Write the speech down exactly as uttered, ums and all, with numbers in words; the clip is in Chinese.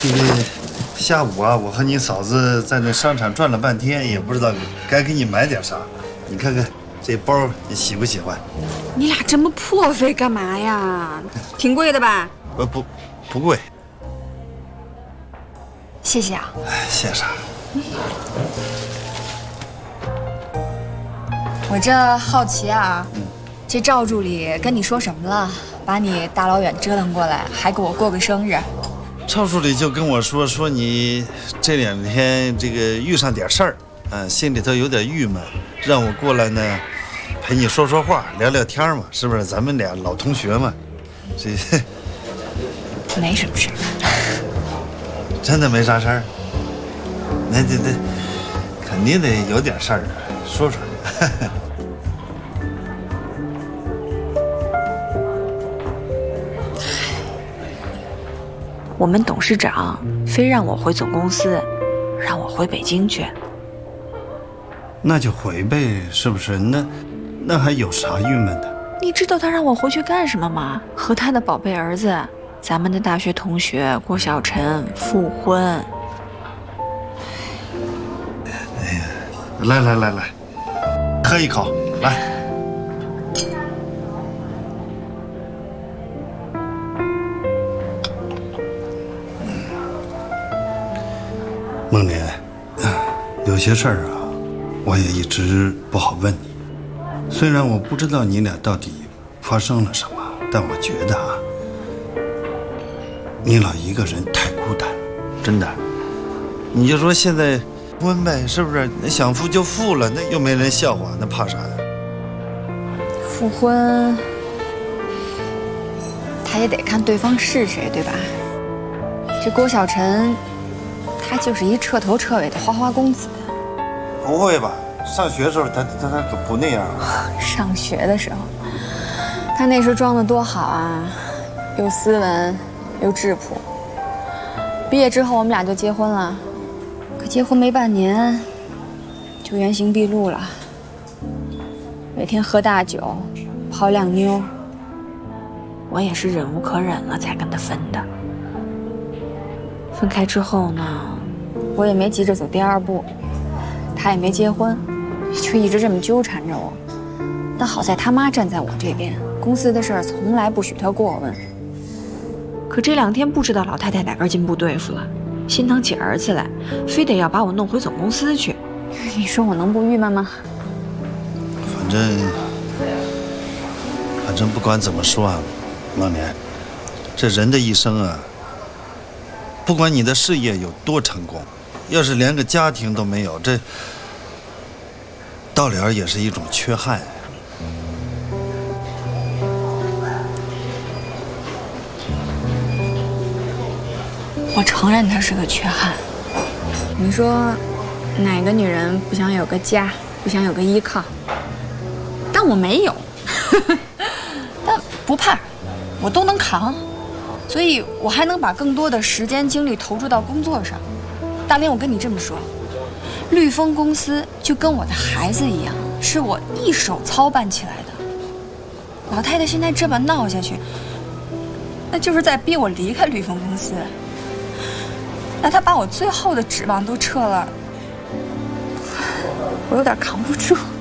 这个下午啊，我和你嫂子在那商场转了半天，也不知道该给你买点啥。你看看这包，你喜不喜欢？ 你俩这么破费干嘛呀？挺贵的吧？ 不不，不贵。 谢谢啊。 哎，谢啥？嗯、 我这好奇啊，嗯、这赵助理跟你说什么了？把你大老远折腾过来，还给我过个生日。 赵助理就跟我说说你这两天这个遇上点事儿，啊，心里头有点郁闷，让我过来呢，陪你说说话，聊聊天嘛，是不是？咱们俩老同学嘛，这没什么事儿。 真的没啥事儿？那这这肯定得有点事儿啊，说说。 我们董事长非让我回总公司，让我回北京去。 那就回呗，是不是？那那还有啥郁闷的？ 你知道他让我回去干什么吗？和他的宝贝儿子，咱们的大学同学郭晓晨复婚。 哎呀，来来来来，喝一口，来。孟莲，有些事儿啊，我也一直不好问你。虽然我不知道你俩到底发生了什么，但我觉得啊，你老一个人太孤单，真的。你就说现在婚呗，是不是？那想复就复了，那又没人笑话，那怕啥呀？ 复婚，他也得看对方是谁，对吧？这郭晓晨。他就是一彻头彻尾的花花公子。 不会吧？上学的时候他他他可不那样啊。 上学的时候，他那时装的多好啊，又斯文又质朴。毕业之后我们俩就结婚了，可结婚没半年就原形毕露了。每天喝大酒，泡靓妞。 我也是忍无可忍了才跟他分的。分开之后呢， 我也没急着走第二步，他也没结婚，就一直这么纠缠着我。但好在他妈站在我这边，公司的事儿从来不许他过问。 可这两天不知道老太太哪根筋不对付了，心疼起儿子来，非得要把我弄回总公司去。 你说我能不郁闷吗？ 反正反正不管怎么说啊，孟莲，这人的一生啊，不管你的事业有多成功，要是连个家庭都没有，这到了也是一种缺憾。 我承认它是个缺憾。你说，哪个女人不想有个家，不想有个依靠？但我没有，但不怕，我都能扛。所以我还能把更多的时间精力投注到工作上。大林，我跟你这么说，绿丰公司就跟我的孩子一样，是我一手操办起来的。老太太现在这么闹下去，那就是在逼我离开绿丰公司。那她把我最后的指望都撤了，我有点扛不住。